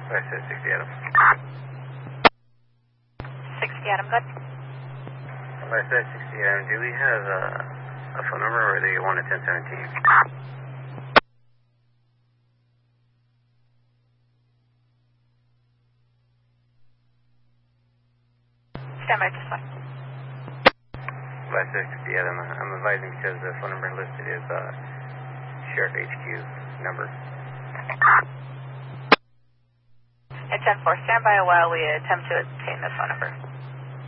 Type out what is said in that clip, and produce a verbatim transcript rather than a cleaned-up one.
I said sixty Adam. sixty Adam, good. I said sixty Adam. Do we have uh, a phone number or the one to ten seventeen? Stand by just fine. I said sixty Adam. I'm advising because the phone number listed is uh, Sheriff H Q number. At ten four, stand by while we attempt to obtain the phone number.